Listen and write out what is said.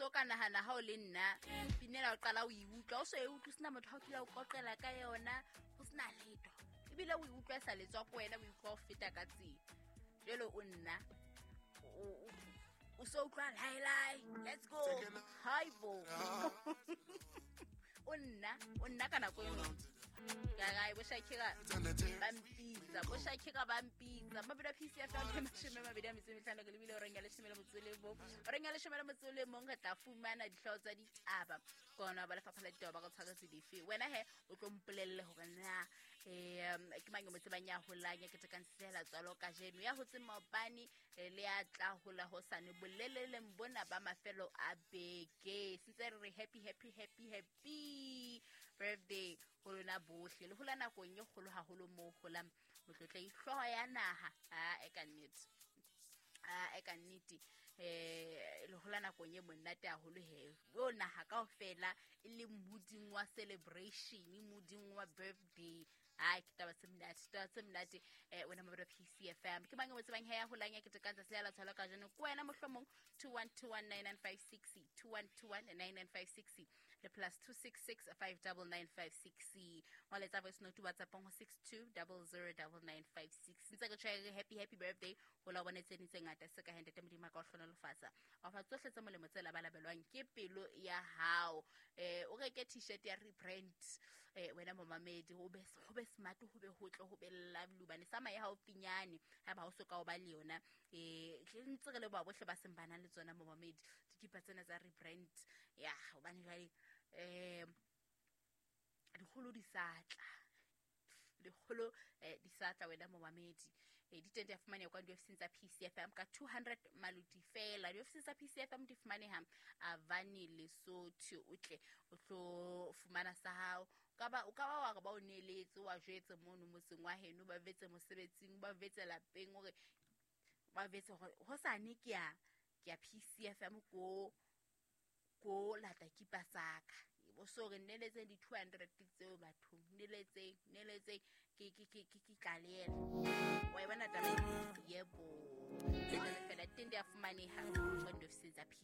tlo ka nahana ha o le nna pinela o qala o iutlwa o so e utlwa sina motho ha o tla o qoqela ka yona ho sina letho ebile o iutlwa sa letswa ko wena o iutlwa o feta ka tsela jelo o nna o so utlwa lai let's go hi bo o nna kana ko eno ya bo shakira bampitsa mabida PCF ya mashime mabida misemhlano ke lebile o renga le shimela motsole mo ga tla fumana dihlao tsa ditaba kona ba lefapha la ditaba ba go tshaka se dife wena he o tlo mpolelle hore na ke mang mo tsebanya holanya ke tekang sela tsalo ka jeno ya ho tsema opani le ya tla hola ho sane bolelele mbona ba mafelo a beke sitse re happy birthday ho lona bohle le hola nakong e kgolo haholo mo hola motlotla ihloho ya naha e ka nnete le hola nakong e monate haholo he o naha kaofela e le mooding wa celebration mooding wa birthday ke taba semnate wena mo PCFM ke bang mo tsebang he ya holanya ke tekantsa se la tshwala ka jeno ko wena mohlomong 21219956 21219956 le +266599560 wa letsa voice note WhatsApp ho 62009956 ntse ke tshwere happy birthday ho la bona tsenitse ngata se ka hende temedima ka hlona lefatsa a fa tsohle tse molemo tse la balabelwang ke pelo ya hao o reke t-shirt ya rebrand wena momamedi ho be smart ho be hotle ho be lovely bane sama ya hao pinyane ha ba o soka o ba le yona ntse re le ba bohle ba sembana le tsona momamedi dikipa tsena tsa rebrand ya hobane jwale dikgolo di satla wena momamedi di tende ya fumane kwa di-office tsa PCFM ka 200 maluti fela di-office tsa PCFM di fumane ha Avani Lesotho o tle o tlo fumana sa hao o ka ba o neletse wa jwetse mono motseng wa heno ba vetse mosebetsing ba vetse lapeng hore ba vetse ho sane ke ya PCFM ko lata kipa saka bo so re neletse di 200 tseo batho neletse ke tlalela wa bona taba yebo le fela tende ya fumane ha go ndo fitsa